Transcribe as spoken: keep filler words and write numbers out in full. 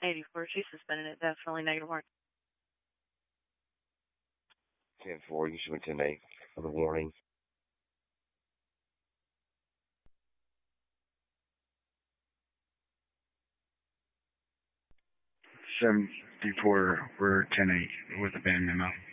eighty-four, she's suspended it, definitely negative warning. ten four, you should ten eight for the warning. seven four, we're ten eight with a band memo.